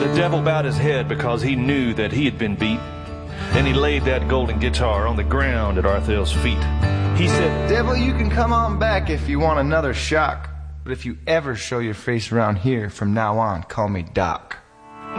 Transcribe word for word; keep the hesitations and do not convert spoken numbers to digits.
The devil bowed his head because he knew that he had been beat, and he laid that golden guitar on the ground at Arthel's feet. He said, "Devil, you can come on back if you want another shock. But if you ever show your face around here, from now on, call me Doc."